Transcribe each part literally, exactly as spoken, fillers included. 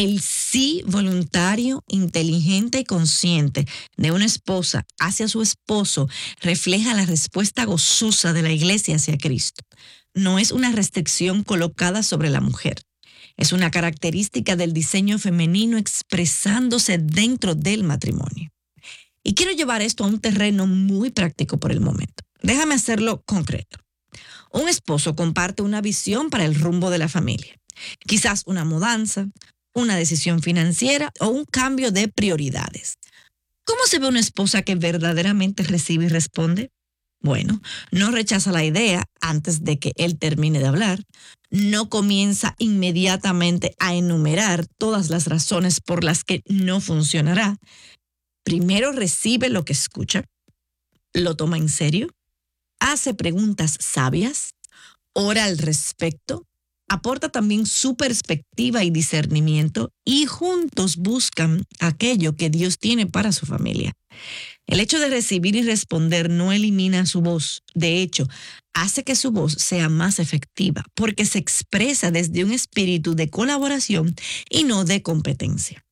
El sí voluntario, inteligente y consciente de una esposa hacia su esposo refleja la respuesta gozosa de la iglesia hacia Cristo. No es una restricción colocada sobre la mujer. Es una característica del diseño femenino expresándose dentro del matrimonio. Y quiero llevar esto a un terreno muy práctico por el momento. Déjame hacerlo concreto. Un esposo comparte una visión para el rumbo de la familia. Quizás una mudanza, una decisión financiera o un cambio de prioridades. ¿Cómo se ve una esposa que verdaderamente recibe y responde? Bueno, no rechaza la idea antes de que él termine de hablar, no comienza inmediatamente a enumerar todas las razones por las que no funcionará. Primero recibe lo que escucha, lo toma en serio, hace preguntas sabias, ora al respecto, aporta también su perspectiva y discernimiento y juntos buscan aquello que Dios tiene para su familia. El hecho de recibir y responder no elimina su voz. De hecho, hace que su voz sea más efectiva porque se expresa desde un espíritu de colaboración y no de competencia.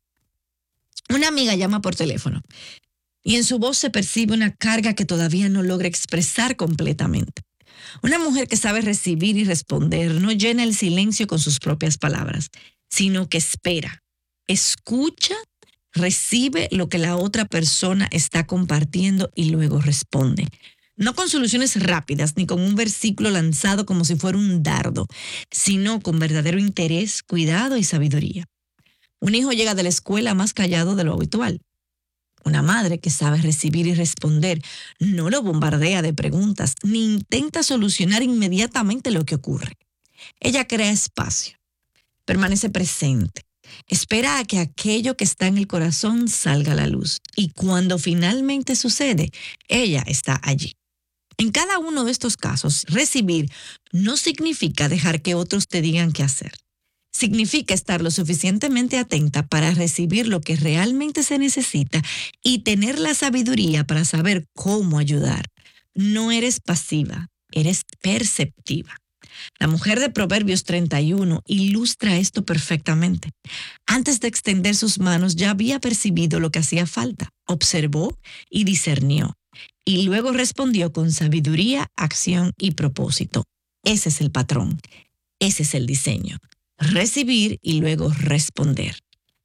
Una amiga llama por teléfono y en su voz se percibe una carga que todavía no logra expresar completamente. Una mujer que sabe recibir y responder no llena el silencio con sus propias palabras, sino que espera, escucha, recibe lo que la otra persona está compartiendo y luego responde. No con soluciones rápidas ni con un versículo lanzado como si fuera un dardo, sino con verdadero interés, cuidado y sabiduría. Un hijo llega de la escuela más callado de lo habitual. Una madre que sabe recibir y responder no lo bombardea de preguntas ni intenta solucionar inmediatamente lo que ocurre. Ella crea espacio, permanece presente, espera a que aquello que está en el corazón salga a la luz y cuando finalmente sucede, ella está allí. En cada uno de estos casos, recibir no significa dejar que otros te digan qué hacer. Significa estar lo suficientemente atenta para recibir lo que realmente se necesita y tener la sabiduría para saber cómo ayudar. No eres pasiva, eres perceptiva. La mujer de Proverbios treinta y uno ilustra esto perfectamente. Antes de extender sus manos ya había percibido lo que hacía falta, observó y discernió. Y luego respondió con sabiduría, acción y propósito. Ese es el patrón, ese es el diseño. Recibir y luego responder.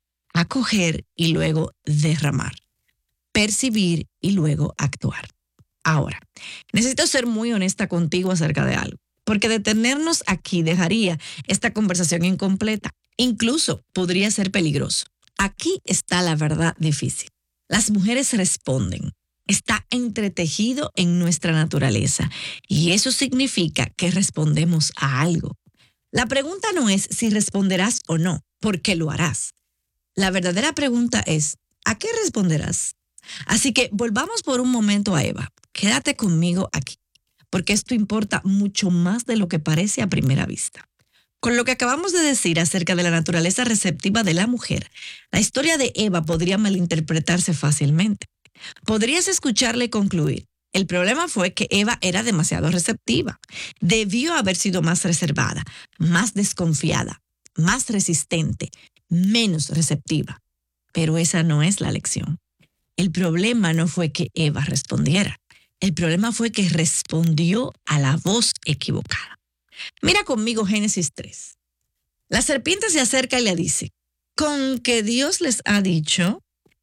Acoger y luego derramar. Percibir y luego actuar. Ahora, necesito ser muy honesta contigo acerca de algo, porque detenernos aquí dejaría esta conversación incompleta. Incluso podría ser peligroso. Aquí está la verdad difícil. Las mujeres responden. Está entretejido en nuestra naturaleza y eso significa que respondemos a algo. La pregunta no es si responderás o no, porque lo harás. La verdadera pregunta es, ¿a qué responderás? Así que volvamos por un momento a Eva. Quédate conmigo aquí, porque esto importa mucho más de lo que parece a primera vista. Con lo que acabamos de decir acerca de la naturaleza receptiva de la mujer, la historia de Eva podría malinterpretarse fácilmente. Podrías escucharle y concluir. El problema fue que Eva era demasiado receptiva. Debió haber sido más reservada, más desconfiada, más resistente, menos receptiva. Pero esa no es la lección. El problema no fue que Eva respondiera. El problema fue que respondió a la voz equivocada. Mira conmigo Génesis tres. La serpiente se acerca y le dice, con que Dios les ha dicho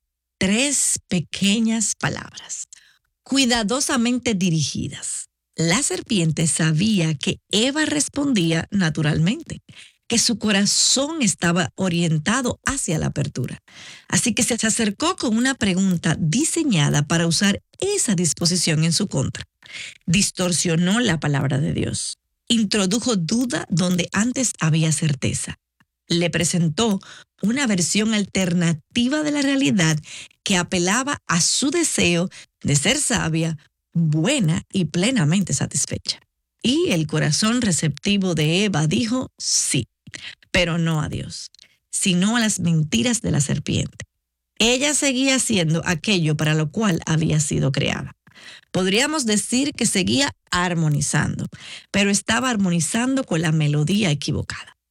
tres pequeñas palabras, cuidadosamente dirigidas. La serpiente sabía que Eva respondía naturalmente, que su corazón estaba orientado hacia la apertura. Así que se acercó con una pregunta diseñada para usar esa disposición en su contra. Distorsionó la palabra de Dios. Introdujo duda donde antes había certeza. Le presentó una versión alternativa de la realidad que apelaba a su deseo de ser sabia, buena y plenamente satisfecha. Y el corazón receptivo de Eva dijo sí, pero no a Dios, sino a las mentiras de la serpiente. Ella seguía haciendo aquello para lo cual había sido creada. Podríamos decir que seguía armonizando, pero estaba armonizando con la melodía equivocada.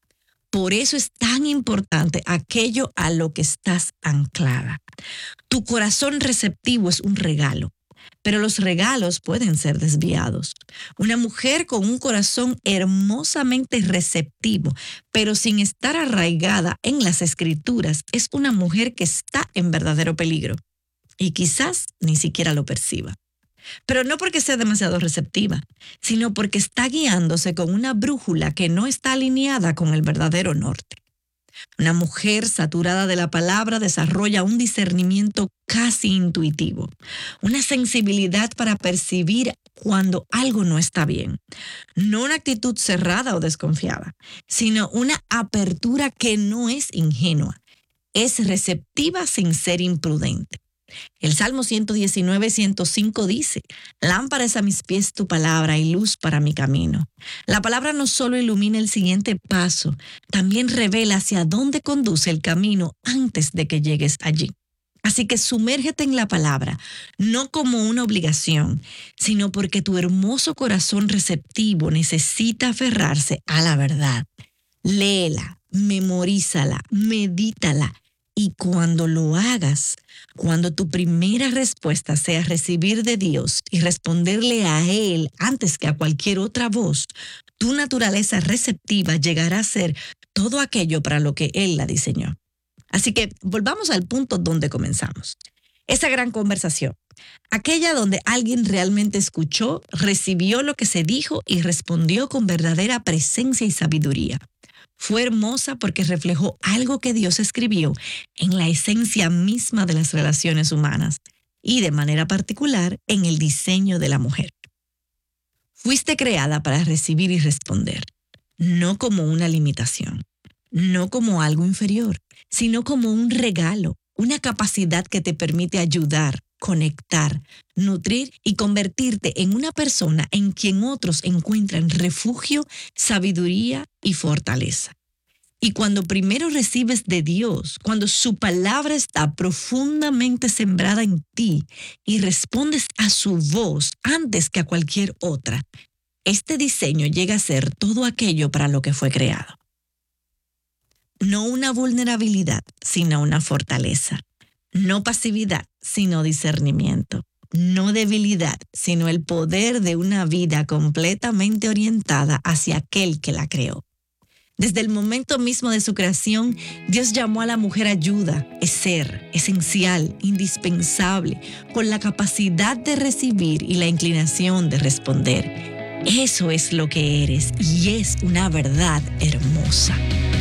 Por eso es tan importante aquello a lo que estás anclada. Tu corazón receptivo es un regalo, pero los regalos pueden ser desviados. Una mujer con un corazón hermosamente receptivo, pero sin estar arraigada en las escrituras, es una mujer que está en verdadero peligro y quizás ni siquiera lo perciba. Pero no porque sea demasiado receptiva, sino porque está guiándose con una brújula que no está alineada con el verdadero norte. Una mujer saturada de la palabra desarrolla un discernimiento casi intuitivo, una sensibilidad para percibir cuando algo no está bien. No una actitud cerrada o desconfiada, sino una apertura que no es ingenua, es receptiva sin ser imprudente. El Salmo ciento diecinueve, ciento cinco dice: lámpara es a mis pies tu palabra y luz para mi camino. La palabra no solo ilumina el siguiente paso, también revela hacia dónde conduce el camino antes de que llegues allí. Así que sumérgete en la palabra, no como una obligación, sino porque tu hermoso corazón receptivo necesita aferrarse a la verdad. Léela, memorízala, medítala. Y cuando lo hagas, cuando tu primera respuesta sea recibir de Dios y responderle a Él antes que a cualquier otra voz, tu naturaleza receptiva llegará a ser todo aquello para lo que Él la diseñó. Así que volvamos al punto donde comenzamos. Esa gran conversación, aquella donde alguien realmente escuchó, recibió lo que se dijo y respondió con verdadera presencia y sabiduría. Fue hermosa porque reflejó algo que Dios escribió en la esencia misma de las relaciones humanas y de manera particular en el diseño de la mujer. Fuiste creada para recibir y responder, no como una limitación, no como algo inferior, sino como un regalo, una capacidad que te permite ayudar, conectar, nutrir y convertirte en una persona en quien otros encuentran refugio, sabiduría y fortaleza. Y cuando primero recibes de Dios, cuando su palabra está profundamente sembrada en ti y respondes a su voz antes que a cualquier otra, este diseño llega a ser todo aquello para lo que fue creado. No una vulnerabilidad, sino una fortaleza. No pasividad, sino discernimiento. No debilidad, sino el poder de una vida completamente orientada hacia aquel que la creó. Desde el momento mismo de su creación, Dios llamó a la mujer ayuda, es ser, esencial, indispensable, con la capacidad de recibir y la inclinación de responder. Eso es lo que eres y es una verdad hermosa.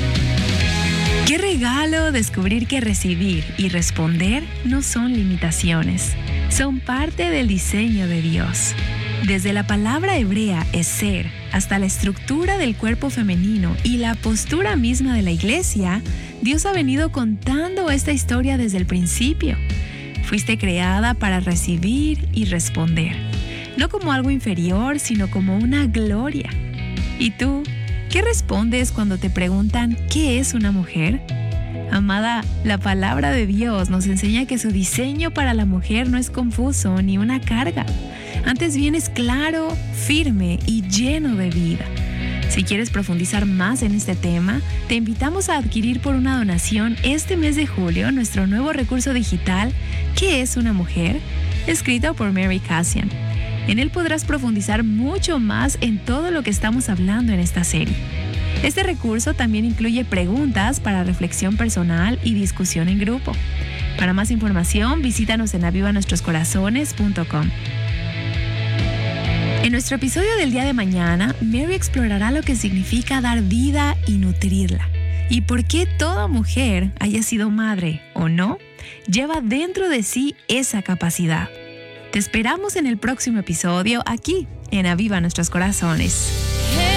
¡Qué regalo descubrir que recibir y responder no son limitaciones! Son parte del diseño de Dios. Desde la palabra hebrea eser hasta la estructura del cuerpo femenino y la postura misma de la iglesia, Dios ha venido contando esta historia desde el principio. Fuiste creada para recibir y responder, no como algo inferior, sino como una gloria. ¿Y tú? ¿Qué respondes cuando te preguntan qué es una mujer? Amada, la palabra de Dios nos enseña que su diseño para la mujer no es confuso ni una carga. Antes bien es claro, firme y lleno de vida. Si quieres profundizar más en este tema, te invitamos a adquirir por una donación este mes de julio nuestro nuevo recurso digital ¿Qué es una mujer?, escrito por Mary Cassian. En él podrás profundizar mucho más en todo lo que estamos hablando en esta serie. Este recurso también incluye preguntas para reflexión personal y discusión en grupo. Para más información, visítanos en aviva nuestros corazones punto com. En nuestro episodio del día de mañana, Mary explorará lo que significa dar vida y nutrirla. Y por qué toda mujer, haya sido madre o no, lleva dentro de sí esa capacidad. Te esperamos en el próximo episodio aquí, en Aviva Nuestros Corazones.